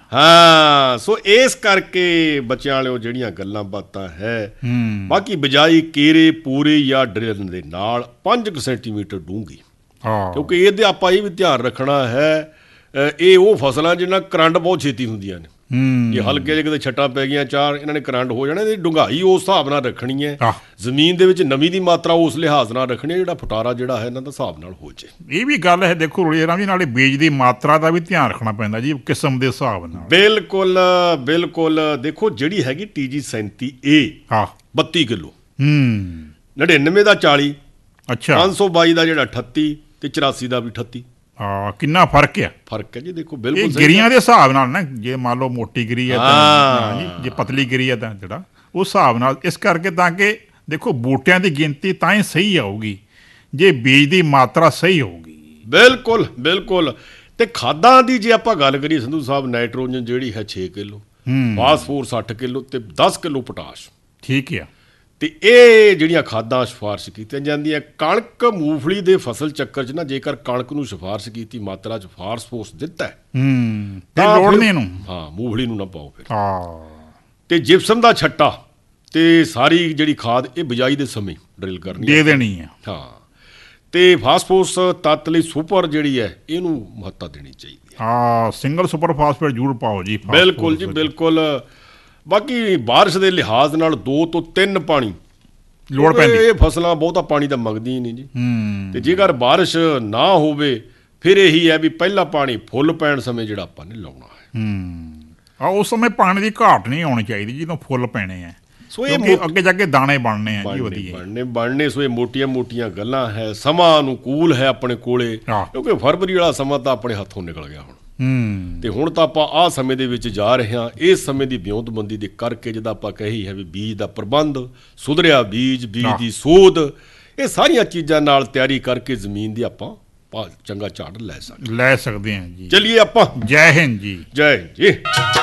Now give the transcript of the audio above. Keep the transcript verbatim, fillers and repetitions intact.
ਹਾਂ ਸੋ ਇਸ ਕਰਕੇ ਬੱਚਿਆਂ ਵਾਲਿਓ ਜਿਹੜੀਆਂ ਗੱਲਾਂ ਬਾਤਾਂ ਹੈ ਬਾਕੀ ਬਿਜਾਈ ਕੇਰੇ ਪੂਰੇ ਜਾਂ ਡਰਿਲ ਦੇ ਨਾਲ ਪੰਜ ਕੁ ਸੈਂਟੀਮੀਟਰ ਡੂੰਘੀ ਕਿਉਂਕਿ ਇਹਦੇ ਆਪਾਂ ਇਹ ਵੀ ਧਿਆਨ ਰੱਖਣਾ ਹੈ ਇਹ ਉਹ ਫਸਲਾਂ ਜਿਹਨਾਂ ਕਰੰਟ ਬਹੁਤ ਛੇਤੀ ਹੁੰਦੀਆਂ ਨੇ ਜੇ ਹਲਕੇ ਜਿਹੇ ਕਿਤੇ ਛੱਟਾਂ ਪੈ ਗਈਆਂ ਚਾਰ ਇਹਨਾਂ ਨੇ ਕਰੰਟ ਹੋ ਜਾਣਾ ਇਹਦੀ ਡੂੰਘਾਈ ਉਸ ਹਿਸਾਬ ਨਾਲ ਰੱਖਣੀ ਹੈ ਜ਼ਮੀਨ ਦੇ ਵਿੱਚ ਨਮੀ ਦੀ ਮਾਤਰਾ ਉਸ ਲਿਹਾਜ਼ ਨਾਲ ਰੱਖਣੀ ਹੈ ਜਿਹੜਾ ਫੁਟਾਰਾ ਜਿਹੜਾ ਹੈ ਇਹਨਾਂ ਦਾ ਹਿਸਾਬ ਨਾਲ ਹੋ ਜਾਏ। ਇਹ ਵੀ ਗੱਲ ਹੈ ਦੇਖੋ ਰੋਲੀ ਰਾਮ ਜੀ ਨਾਲੇ ਬੀਜ ਦੀ ਮਾਤਰਾ ਦਾ ਵੀ ਧਿਆਨ ਰੱਖਣਾ ਪੈਂਦਾ ਜੀ ਕਿਸਮ ਦੇ ਹਿਸਾਬ ਨਾਲ। ਬਿਲਕੁਲ ਬਿਲਕੁਲ ਦੇਖੋ ਜਿਹੜੀ ਹੈਗੀ ਟੀ ਜੀ ਸੈਂਤੀ ਏ ਬੱਤੀ ਕਿਲੋ ਨੜਿਨਵੇਂ ਦਾ ਚਾਲੀ ਅੱਛਾ ਪੰਜ ਸੌ ਬਾਈ ਦਾ ਜਿਹੜਾ ਅਠੱਤੀ ਤੇ ਚੁਰਾਸੀ ਦਾ ਵੀ ਅਠੱਤੀ ਹਾਂ ਕਿੰਨਾ ਫਰਕ ਆ ਫਰਕ ਹੈ ਜੀ ਦੇਖੋ ਬਿਲਕੁਲ ਗਿਰੀਆਂ ਦੇ ਹਿਸਾਬ ਨਾਲ ਨਾ ਜੇ ਮੰਨ ਲਓ ਮੋਟੀ ਗਿਰੀ ਹੈ ਤਾਂ ਜੇ ਪਤਲੀ ਗਿਰੀ ਹੈ ਤਾਂ ਜਿਹੜਾ ਉਸ ਹਿਸਾਬ ਨਾਲ ਇਸ ਕਰਕੇ ਤਾਂ ਕਿ ਦੇਖੋ ਬੂਟਿਆਂ ਦੀ ਗਿਣਤੀ ਤਾਂ ਹੀ ਸਹੀ ਆਊਗੀ ਜੇ ਬੀਜ ਦੀ ਮਾਤਰਾ ਸਹੀ ਹੋਊਗੀ। ਬਿਲਕੁਲ ਬਿਲਕੁਲ ਤੇ ਖਾਦਾਂ ਦੀ ਜੇ ਆਪਾਂ ਗੱਲ ਕਰੀਏ ਸੰਧੂ ਸਾਹਿਬ ਨਾਈਟ੍ਰੋਜਨ ਜਿਹੜੀ ਹੈ ਛੇ ਕਿਲੋ ਫਾਸਫੋਰਸ ਅੱਠ ਕਿਲੋ ਤੇ ਦਸ ਕਿਲੋ ਪੋਟਾਸ਼ ਠੀਕ ਆ ਤੇ ਇਹ ਜਿਹੜੀਆਂ ਖਾਦਾਂ ਸਿਫਾਰਿਸ਼ ਕੀਤੀਆਂ ਜਾਂਦੀਆਂ ਕਣਕ ਮੂੰਗਫਲੀ ਦੇ ਫਸਲ ਚੱਕਰ 'ਚ ਨਾ ਜੇਕਰ ਕਣਕ ਨੂੰ ਸਿਫਾਰਿਸ਼ ਕੀਤੀ ਮਾਤਰਾ 'ਚ ਫਾਸਫੋਰਸ ਦਿੱਤਾ ਤਾਂ ਲੋੜ ਨਹੀਂ ਇਹਨੂੰ ਹਾਂ ਮੂੰਗਫਲੀ ਨੂੰ ਨਾ ਪਾਓ ਫਿਰ ਤੇ ਜਿਪਸਮ ਦਾ ਛੱਟਾ ਤੇ ਸਾਰੀ ਜਿਹੜੀ ਖਾਦ ਇਹ ਬਿਜਾਈ ਦੇ ਸਮੇਂ ਡਰਿਲ ਕਰਨੀ ਦੇ ਦੇਣੀ ਹੈ ਹਾਂ ਤੇ ਫਾਸਫੋਰਸ ਤੱਤ ਲਈ ਸੁਪਰ ਜਿਹੜੀ ਹੈ ਇਹਨੂੰ ਮਹੱਤਤਾ ਦੇਣੀ ਚਾਹੀਦੀ ਹੈ। ਹਾਂ ਸਿੰਗਲ ਸੁਪਰ ਫਾਸਫੇਟ ਜ਼ਰੂਰ ਪਾਓ ਜੀ। ਬਿਲਕੁਲ ਜੀ ਬਿਲਕੁਲ ਬਾਕੀ ਬਾਰਿਸ਼ ਦੇ ਲਿਹਾਜ਼ ਨਾਲ ਦੋ ਤੋਂ ਤਿੰਨ ਪਾਣੀ ਲੋੜ ਪੈਂਦੀ ਇਹ ਫਸਲਾਂ ਬਹੁਤਾ ਪਾਣੀ ਤਾਂ ਮੰਗਦੀ ਹੀ ਨਹੀਂ ਜੀ ਤੇ ਜੇਕਰ ਬਾਰਿਸ਼ ਨਾ ਹੋਵੇ ਫਿਰ ਇਹੀ ਹੈ ਵੀ ਪਹਿਲਾ ਪਾਣੀ ਫੁੱਲ ਪੈਣ ਸਮੇਂ ਜਿਹੜਾ ਆਪਾਂ ਨੇ ਲਾਉਣਾ ਹੈ। ਆ ਉਸ ਸਮੇਂ ਪਾਣੀ ਦੀ ਘਾਟ ਨਹੀਂ ਆਉਣੀ ਚਾਹੀਦੀ ਜਦੋਂ ਫੁੱਲ ਪੈਣੇ ਆ ਸੋ ਇਹ ਅੱਗੇ ਜਾ ਕੇ ਦਾਣੇ ਬਣਨੇ ਆ ਜੀ ਵਧੀਆ ਬਣਨੇ ਬਣਨੇ ਸੋ ਇਹ ਮੋਟੀਆਂ ਮੋਟੀਆਂ ਗੱਲਾਂ ਹੈ ਸਮਾਂ ਅਨੁਕੂਲ ਹੈ ਆਪਣੇ ਕੋਲੇ ਕਿਉਂਕਿ ਫਰਵਰੀ ਵਾਲਾ ਸਮਾਂ ਤਾਂ ਆਪਣੇ ਹੱਥੋਂ ਨਿਕਲ ਗਿਆ ਹੁਣ ਤੇ ਹੁਣ ਤਾਂ ਆਪਾਂ ਆਹ ਸਮੇਂ ਦੇ ਵਿੱਚ ਜਾ ਰਹੇ ਹਾਂ ਇਸ ਸਮੇਂ ਦੀ ਵਿਉਂਤਬੰਦੀ ਦੇ ਕਰਕੇ ਜਿੱਦਾਂ ਆਪਾਂ ਕਹੀ ਹੈ ਵੀ ਬੀਜ ਦਾ ਪ੍ਰਬੰਧ ਸੁਧਰਿਆ ਬੀਜ ਬੀਜ ਦੀ ਸੋਧ ਇਹ ਸਾਰੀਆਂ ਚੀਜ਼ਾਂ ਨਾਲ ਤਿਆਰੀ ਕਰਕੇ ਜ਼ਮੀਨ ਦੀ ਆਪਾਂ ਚੰਗਾ ਝਾੜ ਲੈ ਸਕਦੇ ਲੈ ਸਕਦੇ ਹਾਂ ਜੀ। ਚਲਿਏ ਆਪਾਂ ਜੈ ਹਿੰਦ ਜੀ। ਜੈ ਹਿੰਦ ਜੀ।